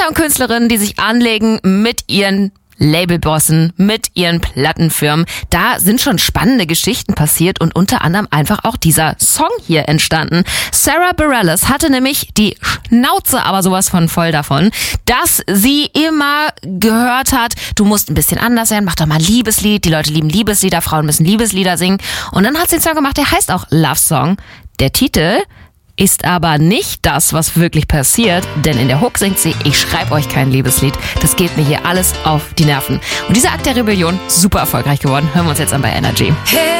Künstler und Künstlerinnen, die sich anlegen mit ihren Labelbossen, mit ihren Plattenfirmen. Da sind schon spannende Geschichten passiert und unter anderem einfach auch dieser Song hier entstanden. Sara Bareilles hatte nämlich die Schnauze aber sowas von voll davon, dass sie immer gehört hat, du musst ein bisschen anders sein, mach doch mal ein Liebeslied, die Leute lieben Liebeslieder, Frauen müssen Liebeslieder singen. Und dann hat sie einen Song gemacht, der heißt auch Love Song. Der Titel ist aber nicht das, was wirklich passiert, denn in der Hook singt sie, ich schreibe euch kein Liebeslied, das geht mir hier alles auf die Nerven. Und dieser Akt der Rebellion, super erfolgreich geworden, hören wir uns jetzt an bei Energy.